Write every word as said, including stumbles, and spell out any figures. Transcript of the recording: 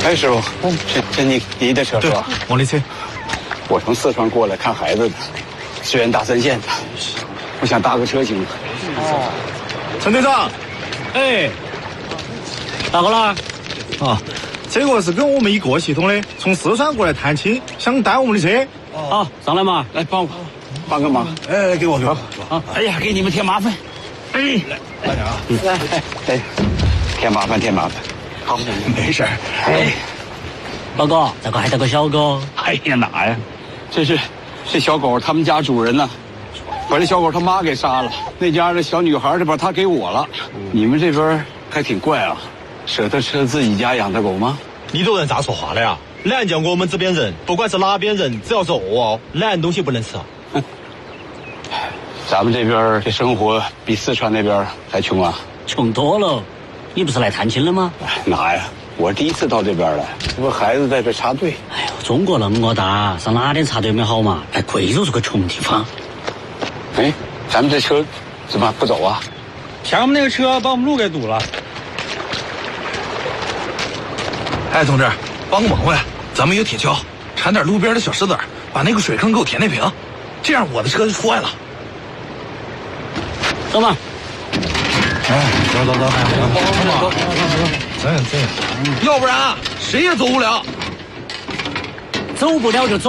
哎，师傅，这这你你的车是吧？ 我的车。 我从四川过来看孩子的，支援大三线的，我想搭个车行吗？ 哦，陈队长，哎， 咋个了？ 啊，这个是跟我们一个系统的，从四川过来探亲，想带我们的车。 好，上来嘛， 来帮我帮个忙。 哎，给我给我。 啊，哎呀，给你们添麻烦。哎， 来点啊！ 来，哎，添麻烦添麻烦。好， 没事。 哎， 老哥，这个还带个小狗。 哎呀哪呀，这是这小狗他们家主人呢，把这小狗他妈给杀了，那家的小女孩就把它给我了。你们这边还挺怪啊，舍得吃自己家养的狗吗？ 你这人咋说话的呀？懒叫我们这边人，不管是哪边人，只要是饿哦，懒东西不能吃啊。 哼，咱们这边这生活比四川那边还穷啊。 穷多了。你不是来探亲了吗？ 哪呀？我第一次到这边来，这不孩子在这插队。 哎呦，中国那么大，上哪点插队没好嘛？哎，贵州是个穷地方。 哎，咱们这车怎么不走啊？ 前面那个车把我们路给堵了。 哎，同志，帮个忙呗，咱们有铁锹，铲点路边的小石子，把那个水坑给我填填平，这样我的车就出来了。 走吧。 哎，走走走，走走走，这样这样，要不然谁也走不了， 走不了就走。